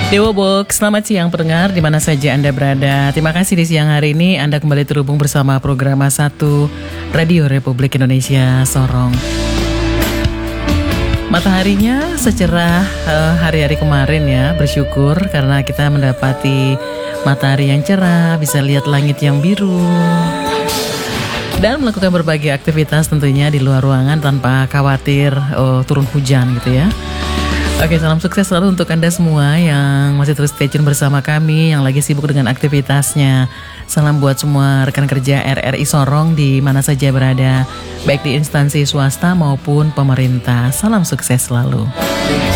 Dewa Box, selamat siang pendengar di mana saja Anda berada. Terima kasih di siang hari ini Anda kembali terhubung bersama program 1 Radio Republik Indonesia Sorong. Mataharinya secerah hari-hari kemarin ya, bersyukur karena kita mendapati matahari yang cerah, bisa lihat langit yang biru. Dan melakukan berbagai aktivitas tentunya di luar ruangan tanpa khawatir turun hujan gitu ya. Oke, salam sukses selalu untuk Anda semua yang masih terus stay tune bersama kami, yang lagi sibuk dengan aktivitasnya. Salam buat semua rekan kerja RRI Sorong di mana saja berada, baik di instansi swasta maupun pemerintah. Salam sukses selalu.